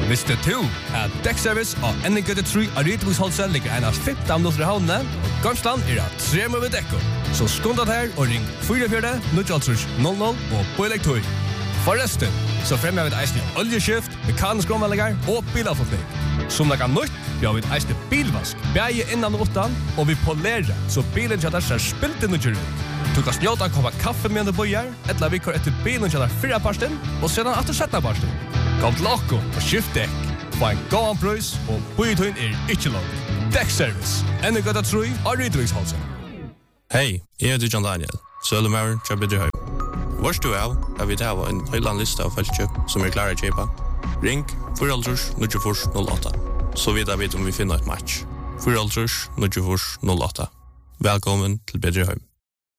Visste du at Deckservice og NGT3 av Rydviksholset ligger en av 15 minutter i havnene, og Gamsland at 3 med dekko. Så skånda her og ring 44 00 og på elektor. Forresten, så fremmer vi et eisende oljeskift, mekanisk omvallinger og bilavforkning. Som det kan nytt, vi har et eisende bilvask, bæge innan og utan, og vi polerer, så bilen kjadar ser spilt inn og kjører ut. Du kan snjåta koppa kaffe med en bøyer, etla vi kår etter bilen kjadar 4 parsten, og sedan etter 17 parsten. Kom til okko og skift dekk. Få en gåan prøys, og bøytøyen ikke langt. Deckservice, NGT3 av Rydviksholset. Hei, jeg heter John Daniel, Søllemauer, Kjøpedrøy. Vars du har vi tava en høyland lista av feltkjøp som klare å kjøpa. Ring 4-0-08, så vidar vi om vi finner et match. 4-0-08. Velkommen til Bedreheim.